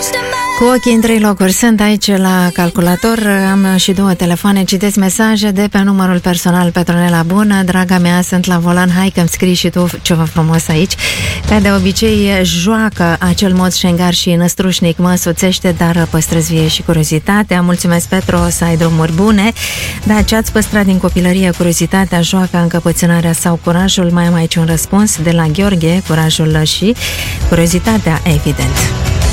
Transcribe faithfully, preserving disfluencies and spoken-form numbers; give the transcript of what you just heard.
Cu ochii în trei locuri sunt aici la calculator. Am și două telefoane. Citesc mesaje de pe numărul personal. Petronela, bună, draga mea, sunt la volan. Hai că-mi scrii și tu ceva frumos aici. Ca de obicei, joacă acel mod șengar și năstrușnic mă soțește, dar păstrez vie și curiozitatea. Mulțumesc, Petro, o să ai drumuri bune. Da, ce-ați păstrat din copilărie? Curiozitatea, joaca, încăpățânarea sau curajul? Mai am aici un răspuns de la Gheorghe, curajul și curiozitatea, evident.